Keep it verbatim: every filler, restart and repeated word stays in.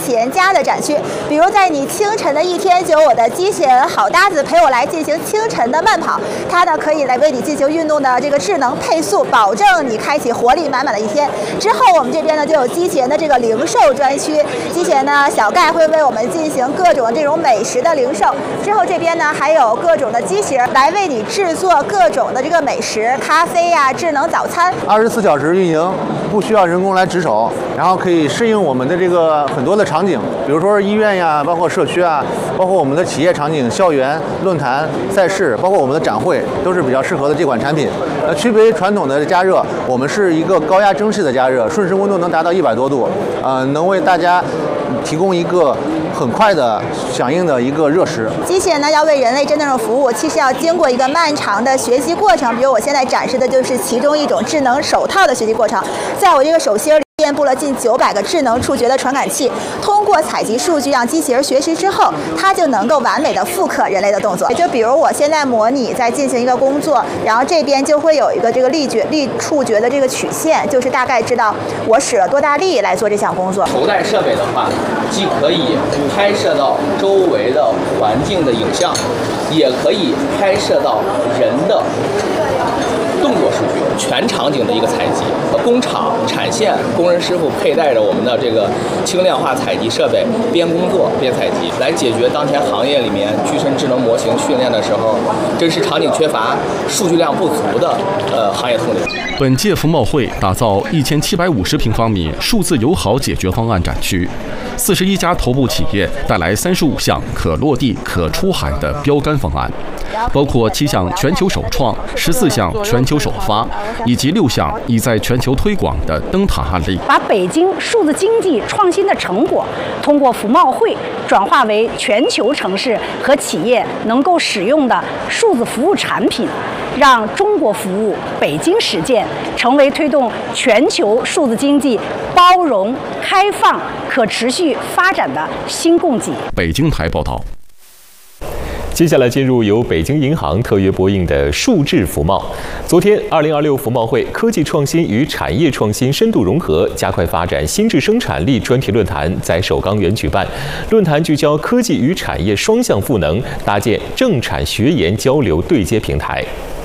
器人家的展区。比如在你清晨的一天，就有我的机器人好搭子陪我来进行清晨的慢跑，它呢可以来为你进行运动的这个智能配速，保证你开启活力满满的一天。之后我们这边呢就有机器人的这个零售专区，机器人呢小盖会为我们进行各种这种美食的零售。之后这边呢还有各种的机器人来为你制作各种的这个美食、咖啡呀、啊、智能早餐， 二十四小时运营，不需要人工来值守，然后可以适应我们的这个很多的场景，比如说医院呀，包括社区啊，包括我们的企业场景、校园、论坛、赛事，包括我们的展会，都是比较适合的这款产品。呃，区别于传统的加热，我们是一个高压蒸式的加热，瞬时温度能达到一百多度，呃，能为大家提供一个很快的响应的一个热食。 机器人呢要为人类真正的服务，其实要经过一个漫长的学习过程。比如我现在展示的就是其中一种智能手套的学习过程，在我这个手心里遍布了近九百个智能触觉的传感器，通过采集数据让机器人学习之后，它就能够完美的复刻人类的动作。就比如我现在模拟在进行一个工作，然后这边就会有一个这个力觉力触觉的这个曲线，就是大概知道我使了多大力来做这项工作。 头戴设备的话，既可以拍摄到周围的环境的影像，也可以拍摄到人的动作数据，全场景的一个采集。工厂产线工人师傅佩戴着我们的这个轻量化采集设备，边工作边采集，来解决当前行业里面具身智能模型训练的时候真实场景缺乏、数据量不足的呃行业痛点。 本届服贸会打造一千七百五十平方米数字友好解决方案展区，四十一家头部企业带来三十五项可落地、可出海的标杆方案，包括七项全球首创、十四项全球首发，以及六项已在全球推广的灯塔案例。 把北京数字经济创新的成果，通过服贸会转化为全球城市和企业能够使用的数字服务产品，让中国服务、北京实践成为推动全球数字经济包容、开放、可持续发展的新供给。 北京台报道。 接下来进入由北京银行特约播映的数智服贸。昨天，二零二六服贸会科技创新与产业创新深度融合，加快发展新质生产力专题论坛在首钢园举办。论坛聚焦科技与产业双向赋能，搭建政产学研交流对接平台。